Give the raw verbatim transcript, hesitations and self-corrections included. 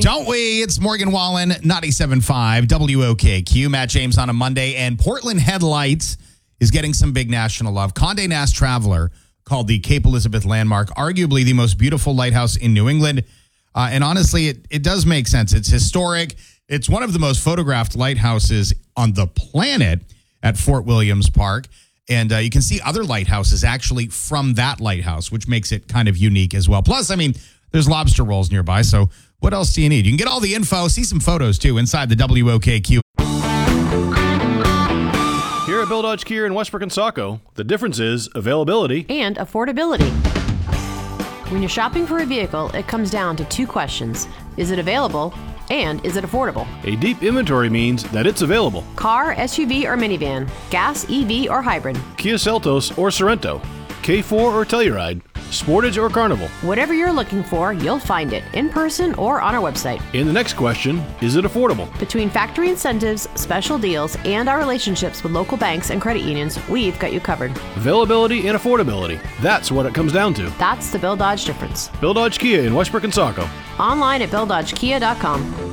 Don't we? It's Morgan Wallen, ninety-seven point five W O K Q. Matt James on a Monday, and Portland Headlights is getting some big national love. Condé Nast Traveler called the Cape Elizabeth Landmark arguably the most beautiful lighthouse in New England. Uh, and honestly, it, it does make sense. It's historic. It's one of the most photographed lighthouses on the planet at Fort Williams Park. And uh, you can see other lighthouses actually from that lighthouse, which makes it kind of unique as well. Plus, I mean, there's lobster rolls nearby, so what else do you need? You can get all the info, see some photos, too, inside the W O K Q. Here at Bill Dodge Kia in Westbrook and Saco, the difference is availability and affordability. When you're shopping for a vehicle, it comes down to two questions. Is it available? And is it affordable? A deep inventory means that it's available. Car, S U V, or minivan, gas, E V, or hybrid, Kia Seltos or Sorento, K four or Telluride, Sportage or Carnival. whatever you're looking for, you'll find it in person or on our website. And the next question, is it affordable? Between factory incentives, special deals, and our relationships with local banks and credit unions, we've got you covered. Availability and affordability. That's what it comes down to. That's the Bill Dodge difference. Bill Dodge Kia in Westbrook and Saco. Online at bill dodge kia dot com.